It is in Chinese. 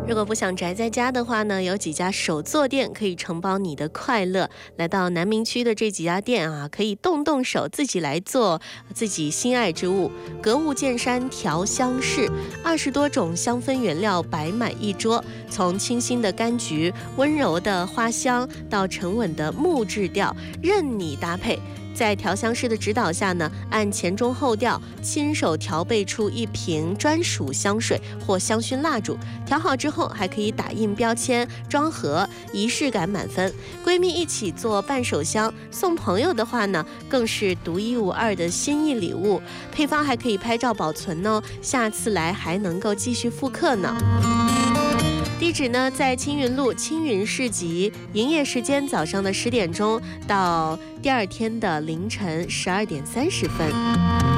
如果不想宅在家的话呢，有几家手作店可以承包你的快乐。来到南明区的这几家店啊，可以动动手自己来做自己心爱之物。格物见山调香室，20多种香氛原料摆满一桌，从清新的柑橘、温柔的花香到沉稳的木质调，任你搭配。在调香师的指导下呢，按前中后调亲手调配出一瓶专属香水或香薰蜡烛。调好之后还可以打印标签、装盒，仪式感满分。闺蜜一起做伴手香，送朋友的话呢，更是独一无二的心意礼物。配方还可以拍照保存哦，下次来还能够继续复刻呢。地址呢在青云路青云市集，营业时间早上的10点钟到第二天的凌晨12点30分。